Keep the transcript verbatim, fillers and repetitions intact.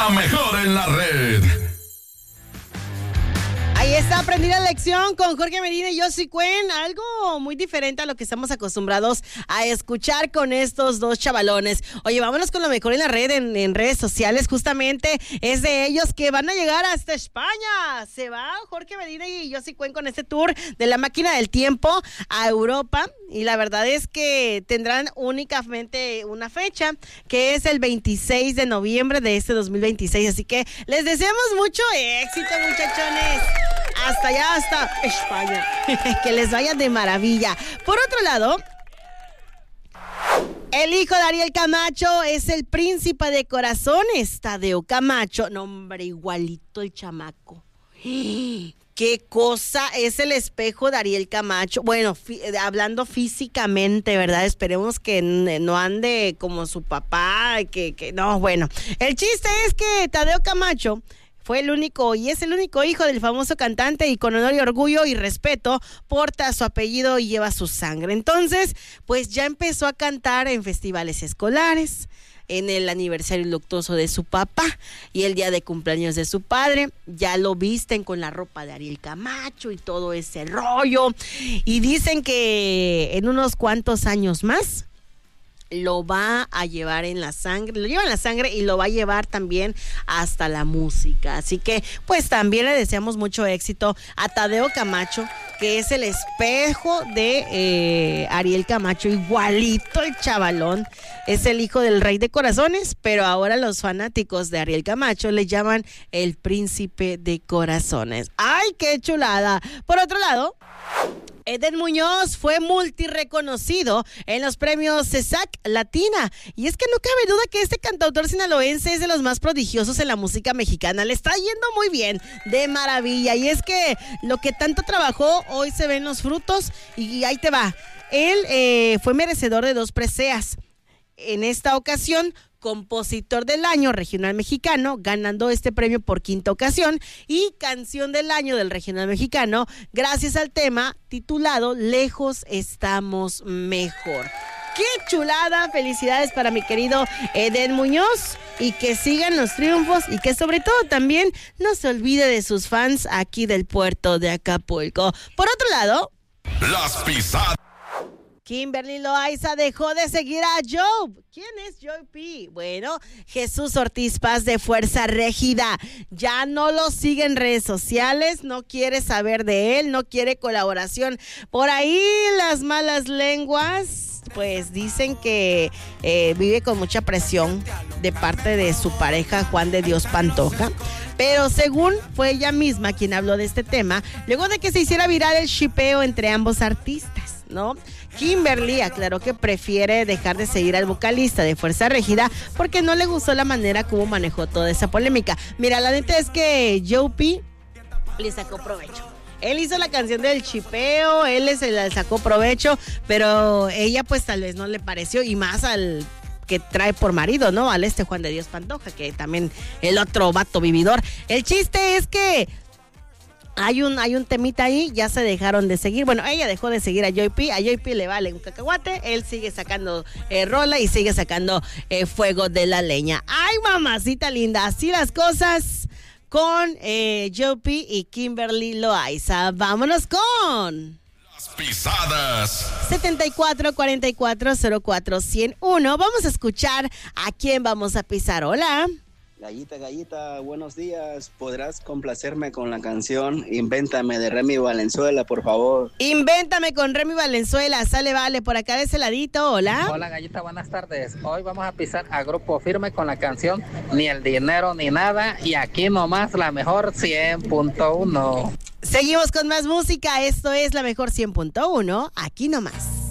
La mejor en la red. Ahí está, aprendí la lección con Jorge Medina y Josie Cuen, algo muy diferente a lo que estamos acostumbrados a escuchar con estos dos chavalones. Oye, vámonos con lo mejor en la red, en, en redes sociales, justamente es de ellos que van a llegar hasta España. Se va Jorge Medina y Josie Cuen con este tour de la máquina del tiempo a Europa, y la verdad es que tendrán únicamente una fecha, que es el veintiséis de noviembre de este dos mil veintiséis, así que les deseamos mucho éxito, muchachones. Hasta allá, hasta España. Que les vaya de maravilla. Por otro lado, el hijo de Ariel Camacho es el príncipe de corazones, Tadeo Camacho. Nombre igualito el chamaco. Qué cosa, es el espejo de Ariel Camacho. Bueno, fi- hablando físicamente, ¿verdad? Esperemos que n- no ande como su papá, que, que no, bueno. El chiste es que Tadeo Camacho fue el único y es el único hijo del famoso cantante, y con honor y orgullo y respeto porta su apellido y lleva su sangre. Entonces, pues ya empezó a cantar en festivales escolares, en el aniversario luctuoso de su papá y el día de cumpleaños de su padre. Ya lo visten con la ropa de Ariel Camacho y todo ese rollo. Y dicen que en unos cuantos años más lo va a llevar en la sangre, lo lleva en la sangre y lo va a llevar también hasta la música. Así que, pues también le deseamos mucho éxito a Tadeo Camacho, que es el espejo de eh, Ariel Camacho, igualito el chavalón. Es el hijo del rey de corazones, pero ahora los fanáticos de Ariel Camacho le llaman el príncipe de corazones. ¡Ay, qué chulada! Por otro lado, Eden Muñoz fue multireconocido en los premios CESAC Latina, y es que no cabe duda que este cantautor sinaloense es de los más prodigiosos en la música mexicana. Le está yendo muy bien, de maravilla, y es que lo que tanto trabajó hoy se ven los frutos, y ahí te va. Él eh, fue merecedor de dos preseas. En esta ocasión, compositor del año regional mexicano, ganando este premio por quinta ocasión, y canción del año del regional mexicano, gracias al tema titulado Lejos estamos mejor. ¡Qué chulada! Felicidades para mi querido Eden Muñoz, y que sigan los triunfos, y que sobre todo también no se olvide de sus fans aquí del puerto de Acapulco. Por otro lado, Las pisadas. Kimberly Loaiza dejó de seguir a Joe. ¿Quién es Joe P? Bueno, Jesús Ortiz Paz de Fuerza Régida ya no lo sigue en redes sociales, no quiere saber de él, no quiere colaboración. Por ahí las malas lenguas pues dicen que eh, vive con mucha presión de parte de su pareja Juan de Dios Pantoja. Pero según fue ella misma quien habló de este tema, luego de que se hiciera viral el shipeo entre ambos artistas, ¿no? Kimberly aclaró que prefiere dejar de seguir al vocalista de Fuerza Régida porque no le gustó la manera como manejó toda esa polémica. Mira, la neta es que Joe P le sacó provecho. Él hizo la canción del chipeo, él se le sacó provecho, pero ella pues tal vez no le pareció, y más al que trae por marido, ¿no? Al este Juan de Dios Pantoja, que también el otro vato vividor. El chiste es que Hay un, hay un temita ahí, ya se dejaron de seguir. Bueno, ella dejó de seguir a Joy P. A Joy P le vale un cacahuate. Él sigue sacando eh, rola y sigue sacando eh, fuego de la leña. ¡Ay, mamacita linda! Así las cosas con eh, Joy P y Kimberly Loaiza. ¡Vámonos con Las pisadas! setenta y cuatro cuarenta y cuatro cero cuatro cero uno. Vamos a escuchar a quién vamos a pisar. Hola. Gallita, Gallita, buenos días. ¿Podrás complacerme con la canción Invéntame de Remy Valenzuela, por favor? Invéntame con Remy Valenzuela. Sale, vale, por acá de ese ladito. Hola. Hola, Gallita, buenas tardes. Hoy vamos a pisar a Grupo Firme con la canción Ni el dinero ni nada, y aquí nomás la mejor cien punto uno. Seguimos con más música. Esto es la mejor cien punto uno. Aquí nomás.